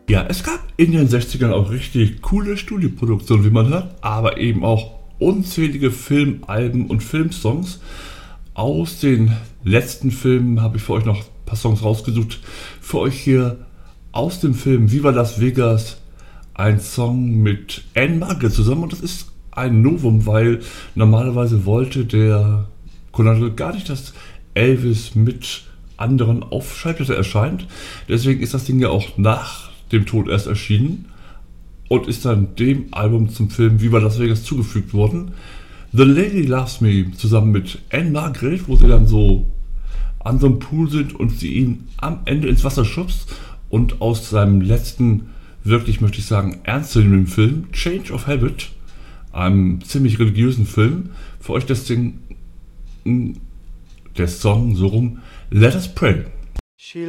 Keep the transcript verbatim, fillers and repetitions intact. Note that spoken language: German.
Ja, es gab in den sechzigern auch richtig coole Studioproduktionen, wie man hört, aber eben auch unzählige Filmalben und Filmsongs. Aus den letzten Filmen habe ich für euch noch ein paar Songs rausgesucht. Für euch hier aus dem Film Viva Las Vegas ein Song mit Ann-Margret zusammen. Und das ist ein Novum, weil normalerweise wollte der Konrad gar nicht, dass Elvis mit anderen auf Schallplatte erscheint. Deswegen ist das Ding ja auch nach dem Tod erst erschienen und ist dann dem Album zum Film Viva Las Vegas zugefügt worden. The Lady Loves Me zusammen mit Ann-Margret, wo sie dann so an so einem Pool sind und sie ihn am Ende ins Wasser schubst und aus seinem letzten, wirklich möchte ich sagen, ernstzunehmenden Film Change of Habit, einem ziemlich religiösen Film, für euch das Ding, der Song so rum, Let Us Pray. She